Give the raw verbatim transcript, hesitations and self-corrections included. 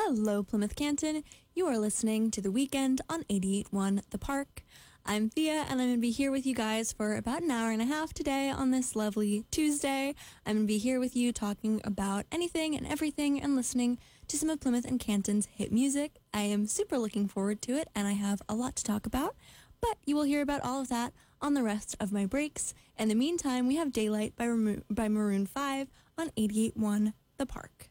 Hello, Plymouth Canton. You are listening to The Weekend on eighty-eight point one The Park. I'm Thea, and I'm going to be here with you guys for about an hour and a half today on this lovely Tuesday. I'm going to be here with you talking about anything and everything and listening to some of Plymouth and Canton's hit music. I am super looking forward to it, and I have a lot to talk about, but you will hear about all of that on the rest of my breaks. In the meantime, we have Daylight by, Remo- by Maroon five on eighty-eight point one The Park.